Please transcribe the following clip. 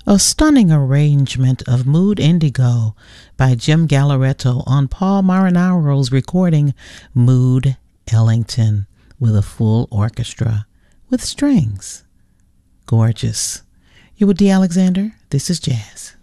A stunning arrangement of Mood Indigo by Jim Galleretto on Paul Marinaro's recording Mood Ellington with a full orchestra with strings. Gorgeous. You with D. Alexander? This is Jazz.